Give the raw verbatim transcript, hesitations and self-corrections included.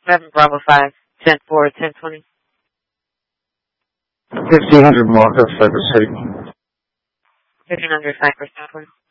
seven Bravo five, ten four, ten twenty. fifteen hundred Market, Cypress City. fifteen hundred Cypress, ten twenty.